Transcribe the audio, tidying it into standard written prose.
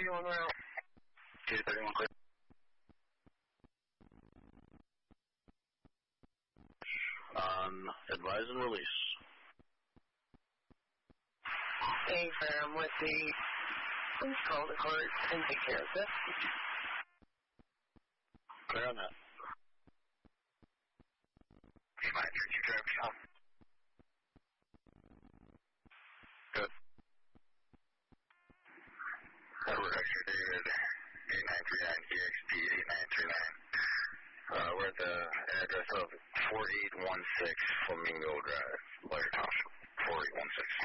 you on route? 231 clear. Advise and release. Hey, fam, with the... Please call the court and take care of this. Clear on that. Hey, my church, you drive shop. Good. We're Dr. David, 8939 EXP 8939. We're at the address of 4816 Flamingo Drive, Blair Township, 4816.